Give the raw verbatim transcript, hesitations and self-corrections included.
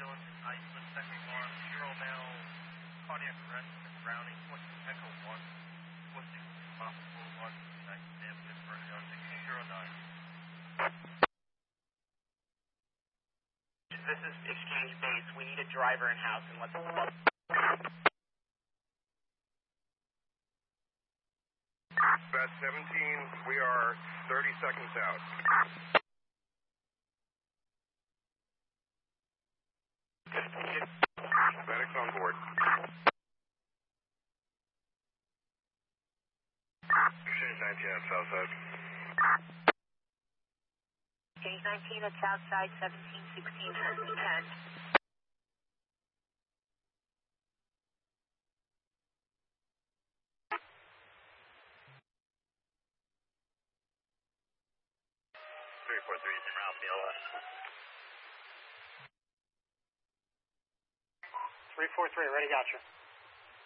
ambulance, Iceland, second one, zero male, cardiac arrest, and Browning, what's Echo one, what's the possible one, United States, Pittsburgh, sixteen zero nine. This is Exchange Base. We need a driver in-house and let's... Bat seventeen, we are thirty seconds out. Medics on board. Exchange nineteen at Southside. Exchange nineteen at Southside, seventeen sixteen has been ten. three four three, Zimmer Alpha, B L S. three four three, ready, gotcha.